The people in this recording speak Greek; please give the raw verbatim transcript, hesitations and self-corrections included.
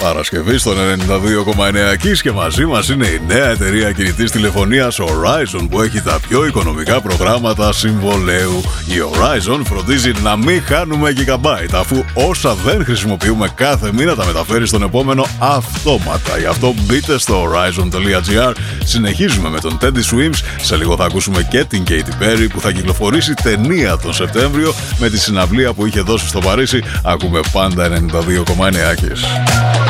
Παρασκευή στον ενενήντα δύο κόμμα εννέα Kiss και μαζί μας είναι η νέα εταιρεία κινητής τηλεφωνίας Horizon που έχει τα πιο οικονομικά προγράμματα συμβολαίου. Η Horizon φροντίζει να μην χάνουμε gigabyte αφού όσα δεν χρησιμοποιούμε κάθε μήνα τα μεταφέρει στον επόμενο αυτόματα. Γι' αυτό μπείτε στο horizon τελεία gr. Συνεχίζουμε με τον Teddy Swims. Σε λίγο θα ακούσουμε και την Katy Perry που θα κυκλοφορήσει ταινία τον Σεπτέμβριο με τη συναυλία που είχε δώσει στο Παρίσι. Ακούμε πάντα ενενήντα δύο κόμμα εννέα Kiss.